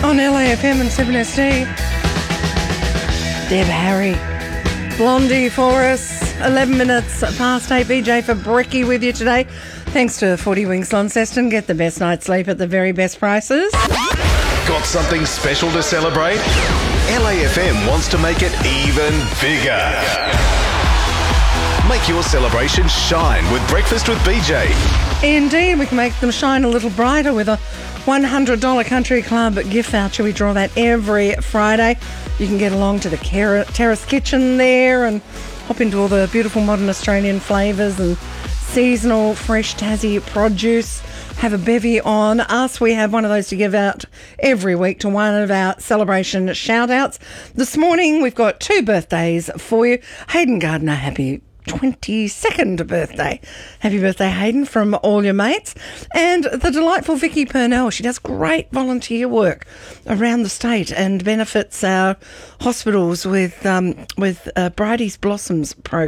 on LAFM and 7SD. Deb Harry, Blondie for us. 11 minutes past 8. BJ for Brekkie with you today. Thanks to 40 Winks Launceston. Get the best night's sleep at the very best prices. Got something special to celebrate? LAFM wants to make it even bigger. Make your celebration shine with Breakfast with BJ. Indeed, we can make them shine a little brighter with a $100 Country Club gift voucher. We draw that every Friday. You can get along to the Terrace Kitchen there and hop into all the beautiful modern Australian flavours and seasonal fresh Tassie produce. Have a bevy on us. We have one of those to give out every week to one of our celebration shout-outs. This morning, we've got 2 birthdays for you. Hayden Gardner, happy 22nd birthday. Happy birthday, Hayden, from all your mates. And the delightful Vicky Purnell. She does great volunteer work around the state and benefits our hospitals with Bridie's Blossoms program.